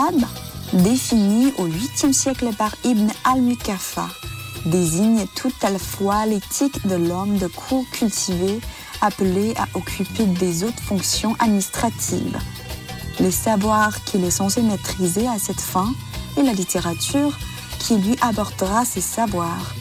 L'adab, défini au 8e siècle par Ibn al-Muqaffa, désigne tout à la fois l'éthique de l'homme de cour cultivé appelé à occuper des autres fonctions administratives, les savoirs qu'il est censé maîtriser à cette fin et la littérature qui lui apportera ces savoirs.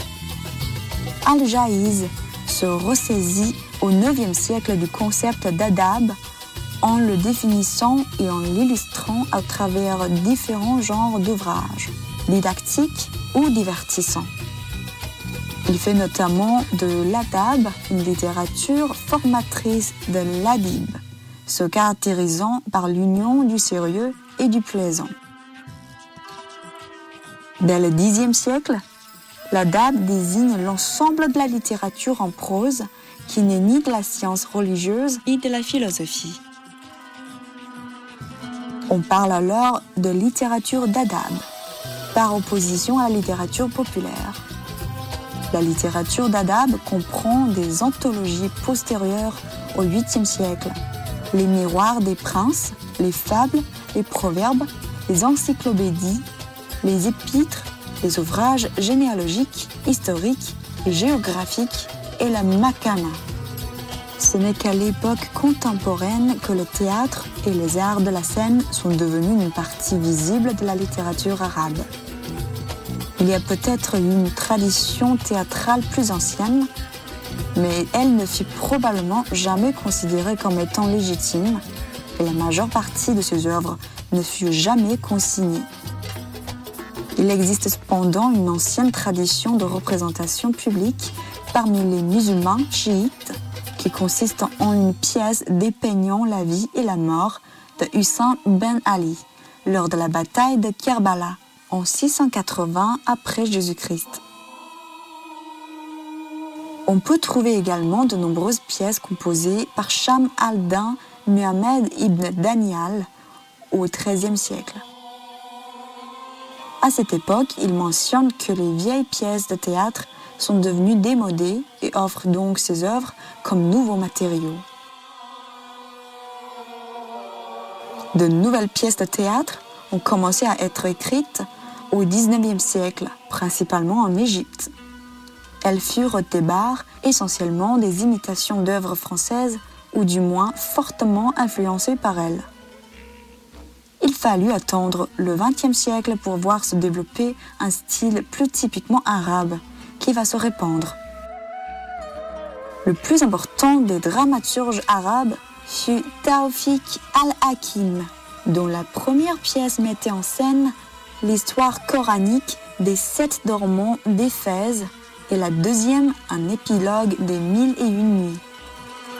Al-Jahiz se ressaisit au 9e siècle du concept d'adab en le définissant et en l'illustrant à travers différents genres d'ouvrages, didactiques ou divertissants. Il fait notamment de l'adab une littérature formatrice de l'adib, se caractérisant par l'union du sérieux et du plaisant. Dès le Xe siècle, l'adab désigne l'ensemble de la littérature en prose qui n'est ni de la science religieuse ni de la philosophie. On parle alors de littérature d'adab, par opposition à la littérature populaire. La littérature d'adab comprend des anthologies postérieures au 8e siècle, les miroirs des princes, les fables, les proverbes, les encyclopédies, les épîtres, les ouvrages généalogiques, historiques et géographiques et la makana. Ce n'est qu'à l'époque contemporaine que le théâtre et les arts de la scène sont devenus une partie visible de la littérature arabe. Il y a peut-être une tradition théâtrale plus ancienne, mais elle ne fut probablement jamais considérée comme étant légitime et la majeure partie de ses œuvres ne fut jamais consignée. Il existe cependant une ancienne tradition de représentation publique parmi les musulmans chiites qui consiste en une pièce dépeignant la vie et la mort de Hussein ben Ali lors de la bataille de Kerbala en 680 après Jésus-Christ. On peut trouver également de nombreuses pièces composées par Shams al-Din Muhammad ibn Danial au XIIIe siècle. À cette époque, il mentionne que les vieilles pièces de théâtre sont devenues démodées et offrent donc ces œuvres comme nouveaux matériaux. De nouvelles pièces de théâtre ont commencé à être écrites au XIXe siècle, principalement en Égypte. Elles furent au départ essentiellement des imitations d'œuvres françaises ou du moins fortement influencées par elles. Il fallut attendre le XXe siècle pour voir se développer un style plus typiquement arabe qui va se répandre. Le plus important des dramaturges arabes fut Tawfiq al-Hakim, dont la première pièce mettait en scène l'histoire coranique des 7 dormants d'Éphèse et la deuxième un épilogue des 1001 nuits.